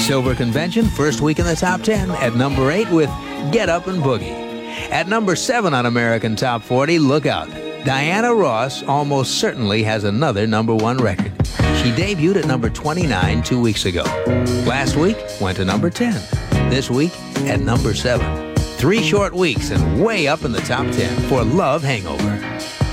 Silver Convention, first week in the top 10 at number 8 with Get Up and Boogie. At number 7 on American Top 40, look out. Diana Ross almost certainly has another number 1 record. She debuted at number 29 2 weeks ago. Last week, went to number 10. This week, at number 7. 3 short weeks and way up in the top 10 for Love Hangover.